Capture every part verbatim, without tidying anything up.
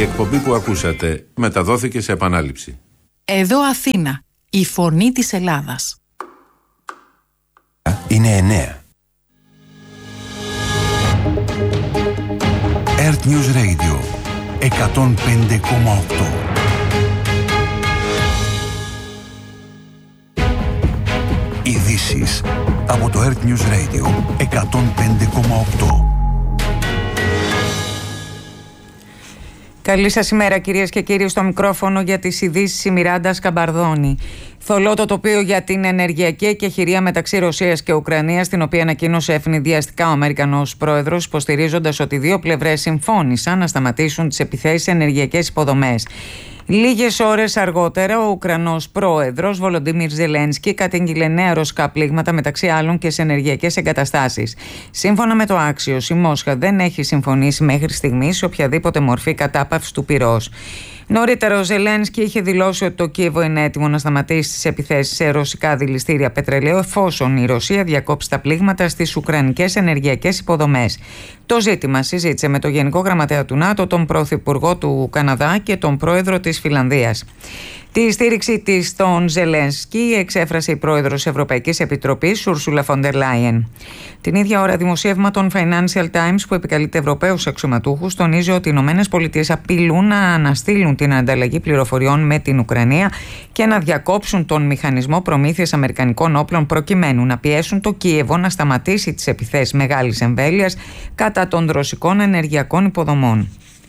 Η εκπομπή που ακούσατε μεταδόθηκε σε επανάληψη. Εδώ Αθήνα, η φωνή της Ελλάδας. Είναι εννέα. Earth News Radio εκατόν πέντε κόμμα οκτώ. Ειδήσεις από το Earth News Radio εκατόν πέντε κόμμα οκτώ. Καλή σας ημέρα κυρίες και κύριοι, στο μικρόφωνο για τις ειδήσεις η Μιράντα Σκαμπαρδόνη. Θολό το τοπίο για την ενεργειακή εκεχηρία μεταξύ Ρωσίας και Ουκρανίας, την οποία ανακοίνωσε ευνηδιαστικά ο Αμερικανός πρόεδρος, υποστηρίζοντας ότι οι δύο πλευρές συμφώνησαν να σταματήσουν τις επιθέσεις σε ενεργειακές υποδομές. Λίγες ώρες αργότερα, ο Ουκρανός πρόεδρος Βολοντίμιρ Ζελένσκι κατήγγειλε νέα ρωσικά πλήγματα, μεταξύ άλλων και σε ενεργειακές εγκαταστάσεις. Σύμφωνα με το Axios, η Μόσχα δεν έχει συμφωνήσει μέχρι στιγμής σε οποιαδήποτε μορφή κατάπαυσης του πυρός. Νωρίτερα, ο Ζελένσκι είχε δηλώσει ότι το Κίεβο είναι έτοιμο να σταματήσει τις επιθέσεις σε ρωσικά δηληστήρια πετρελαίου, εφόσον η Ρωσία διακόψει τα πλήγματα στις ουκρανικές ενεργειακές υποδομές. Το ζήτημα συζήτησε με τον Γενικό Γραμματέα του ΝΑΤΟ, τον Πρωθυπουργό του Καναδά και τον Πρόεδρο της Φιλανδίας. Τη στήριξη της στον Ζελένσκι εξέφρασε η Πρόεδρος Ευρωπαϊκής Επιτροπής, Ούρσουλα φον ντερ Λάιεν. Την ίδια ώρα, δημοσίευμα των Financial Times, που επικαλείται Ευρωπαίους αξιωματούχους, τονίζει ότι οι Ηνωμένες Πολιτείες απειλούν να αναστείλουν την ανταλλαγή πληροφοριών με την Ουκρανία και να διακόψουν τον μηχανισμό προμήθειας αμερικανικών όπλων, προκειμένου να πιέσουν το Κίεβο να σταματήσει τις επιθέσεις μεγάλης εμβέλειας κατά των ρωσικών ενεργειακών υποδομών.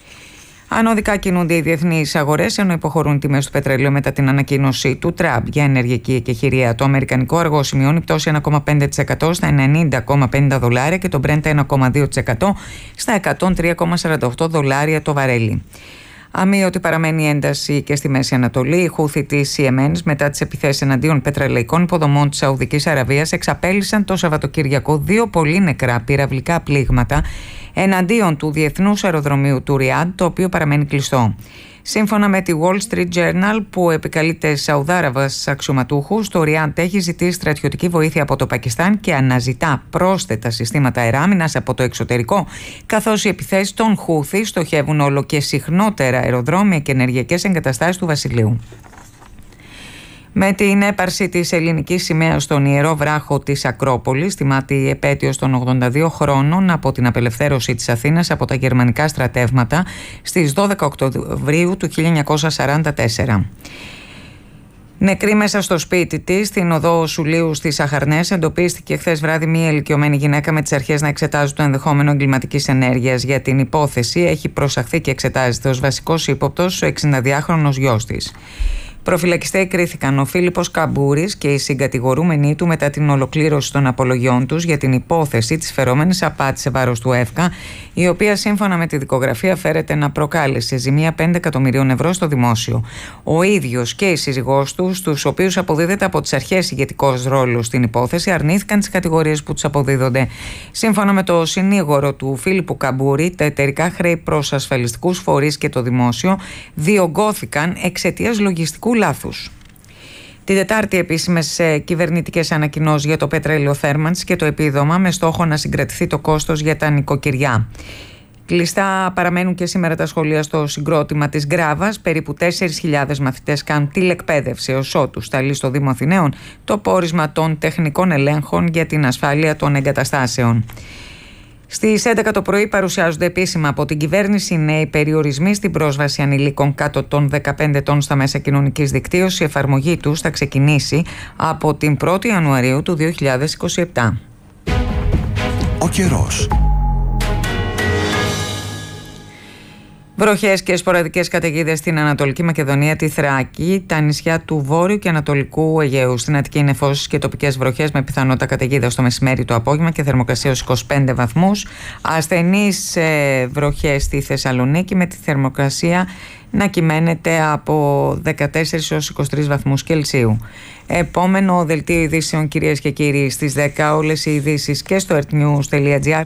Ανωδικά κινούνται οι διεθνείς αγορές, ενώ υποχωρούν οι τιμές του πετρελαίου μετά την ανακοίνωση του Τραμπ για ενεργειακή εκεχηρία. Το αμερικανικό αργό σημειώνει πτώση ένα κόμμα πέντε τοις εκατό στα ενενήντα κόμμα πενήντα δολάρια και το Brent ένα κόμμα δύο τοις εκατό στα εκατόν τρία κόμμα σαράντα οκτώ δολάρια το βαρέλι. Αμείωτη παραμένει η ένταση και στη Μέση Ανατολή. Οι Χούθι της Ιεμένης, μετά τις επιθέσεις εναντίον πετρελαϊκών υποδομών της Σαουδικής Αραβίας, εξαπέλυσαν το Σαββατοκύριακο δύο πολύ νεκρά πυραυλικά πλήγματα εναντίον του διεθνούς αεροδρομίου του Ριάντ, το οποίο παραμένει κλειστό. Σύμφωνα με τη Wall Street Journal, που επικαλείται Σαουδάραβας αξιωματούχους, το Ριάντ έχει ζητήσει στρατιωτική βοήθεια από το Πακιστάν και αναζητά πρόσθετα συστήματα αεράμινας από το εξωτερικό, καθώς οι επιθέσεις των Χούθι στοχεύουν όλο και συχνότερα αεροδρόμια και ενεργειακές εγκαταστάσεις του Βασιλείου. Με την έπαρση της ελληνικής σημαίας στον Ιερό Βράχο της Ακρόπολης, τιμάται η επέτειος των ογδόντα δύο χρόνων από την απελευθέρωση της Αθήνας από τα γερμανικά στρατεύματα στις δώδεκα Οκτωβρίου του χίλια εννιακόσια σαράντα τέσσερα. Νεκρή μέσα στο σπίτι της, στην οδό Σουλίου στις Αχαρνές, εντοπίστηκε χθες βράδυ μία ηλικιωμένη γυναίκα με τις αρχές να εξετάζουν το ενδεχόμενο εγκληματικής ενέργειας. Για την υπόθεση έχει προσαχθεί και εξετάζεται ως βασικός ύποπτος ο εξηνταδυάχρονος γιος της. Προφυλακιστέ κρίθηκαν ο Φίλιππος Καμπούρης και οι συγκατηγορούμενοι του μετά την ολοκλήρωση των απολογιών τους για την υπόθεση της φερόμενης απάτης σε βάρος του ΕΦΚΑ, η οποία σύμφωνα με τη δικογραφία φέρεται να προκάλεσε ζημία πέντε εκατομμυρίων ευρώ στο δημόσιο. Ο ίδιος και η σύζυγός του, στους οποίους αποδίδεται από τις αρχές ηγετικός ρόλος στην υπόθεση, αρνήθηκαν τις κατηγορίες που τους αποδίδονται. Σύμφωνα με το συνήγορο του Φίλιππου Καμπούρη, τα εταιρικά χρέη προς ασφαλιστικούς φορείς και το δημόσιο διωγγώθηκαν εξαιτίας λογιστικού λάθους. Την Τετάρτη, επίσημες κυβερνητικές ανακοινώσεις για το πετρέλαιο θέρμανσης και το επίδομα, με στόχο να συγκρατηθεί το κόστος για τα νοικοκυριά. Κλειστά παραμένουν και σήμερα τα σχολεία στο συγκρότημα της Γκράβας. Περίπου τέσσερις χιλιάδες μαθητές κάνουν τηλεκπαίδευση ως ότου σταλεί στο Δήμο Αθηναίων το πόρισμα των τεχνικών ελέγχων για την ασφάλεια των εγκαταστάσεων. Στις έντεκα το πρωί παρουσιάζονται επίσημα από την κυβέρνηση νέοι περιορισμοί στην πρόσβαση ανηλίκων κάτω των δεκαπέντε ετών στα μέσα κοινωνικής δικτύωσης. Η εφαρμογή τους θα ξεκινήσει από την πρώτη Ιανουαρίου του δύο χιλιάδες είκοσι επτά. Ο καιρός. Βροχές και σποραδικές καταιγίδες στην Ανατολική Μακεδονία, τη Θράκη, τα νησιά του Βόρειου και Ανατολικού Αιγαίου. Στην Αττική νεφώσεις και τοπικές βροχές με πιθανότητα καταιγίδα στο μεσημέρι, το απόγευμα και θερμοκρασία ως είκοσι πέντε βαθμούς. Ασθενείς ε, βροχές στη Θεσσαλονίκη με τη θερμοκρασία να κυμαίνεται από δεκατέσσερις έως είκοσι τρεις βαθμούς Κελσίου. Επόμενο δελτίο ειδήσεων, κυρίες και κύριοι, στις δέκα. Όλες οι ειδήσεις και στο earthnews τελεία gr.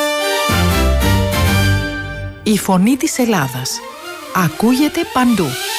Η φωνή της Ελλάδας ακούγεται παντού.